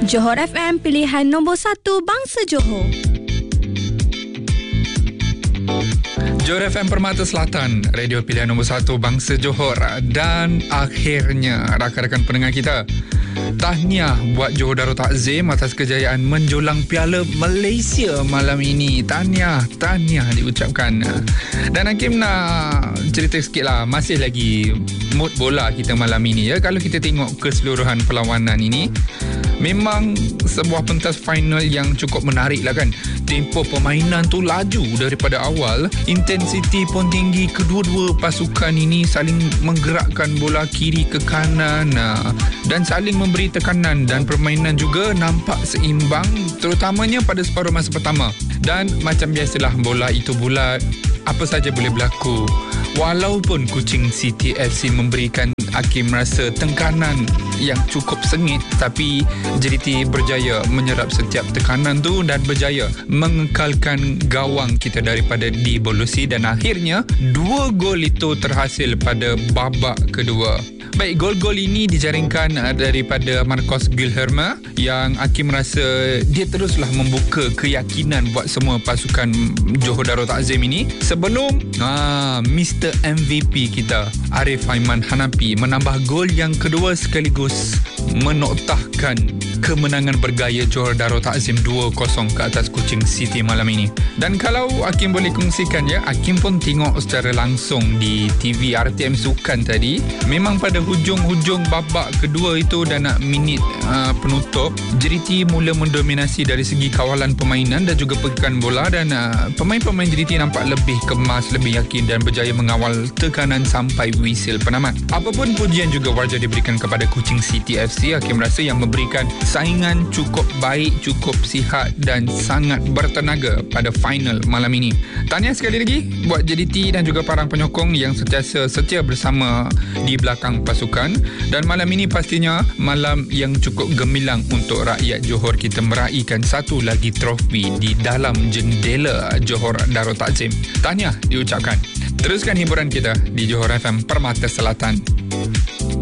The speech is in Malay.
Johor FM, pilihan nombor 1 bangsa Johor. Johor FM Permata Selatan, radio pilihan nombor 1 bangsa Johor. Dan akhirnya rakan-rakan pendengar kita, tahniah buat Johor Darul Takzim atas kejayaan menjulang Piala Malaysia malam ini. Tahniah diucapkan. Dan Hakim nak cerita sikit lah, masih lagi mood bola kita malam ini ya. Kalau kita tengok keseluruhan perlawanan ini, memang sebuah pentas final yang cukup menarik lah kan. Tempo permainan tu laju daripada awal, intensiti pun tinggi. Kedua-dua pasukan ini saling menggerakkan bola kiri ke kanan dan saling memberi tekanan, dan permainan juga nampak seimbang, terutamanya pada separuh masa pertama. Dan macam biasalah, bola itu bulat, apa saja boleh berlaku. Walaupun Kuching City FC memberikan Hakim rasa tekanan yang cukup sengit, tapi JDT berjaya menyerap setiap tekanan tu dan berjaya mengekalkan gawang kita daripada dibolusi, dan akhirnya 2 gol itu terhasil pada babak kedua. Baik, gol-gol ini dijaringkan daripada Marcos Guilherme yang Hakim rasa dia teruslah membuka keyakinan buat semua pasukan Johor Darul Takzim ini. Sebelum Mr. MVP kita Arif Aiman Hanapi menambah gol yang kedua sekaligus menoktahkan kemenangan bergaya Johor Darul Takzim 2-0 ke atas Kuching City malam ini. Dan kalau Hakim boleh kongsikan ya, Hakim pun tengok secara langsung di TV RTM Sukan tadi. Memang pada hujung babak kedua itu dan minit penutup, JDT mula mendominasi dari segi kawalan permainan dan juga pegangan bola, dan pemain-pemain JDT nampak lebih kemas, lebih yakin dan berjaya mengawal tekanan sampai whistle penamat. Apapun pujian juga wajar diberikan kepada Kuching City FC, Hakim rasa yang memberikan saingan cukup baik, cukup sihat dan sangat bertenaga pada final malam ini. Tahniah sekali lagi buat JDT dan juga para penyokong yang sentiasa setia bersama di belakang pasukan. Dan malam ini pastinya malam yang cukup gemilang untuk rakyat Johor. Kita meraihkan satu lagi trofi di dalam jendela Johor Darul Takzim. Tahniah diucapkan. Teruskan hiburan kita di Johor FM Permata Selatan.